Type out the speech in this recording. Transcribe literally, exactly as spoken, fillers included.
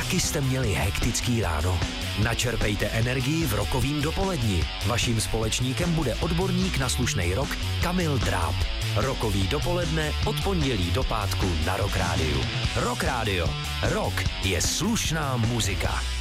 Taky jste měli hektický ráno? Načerpejte energii v Rockovým dopoledni. Vaším společníkem bude odborník na slušnej rock Kamil Dráb. Rockový dopoledne od pondělí do pátku na Rock Rádiu. Rock Rádio. Rock je slušná muzika.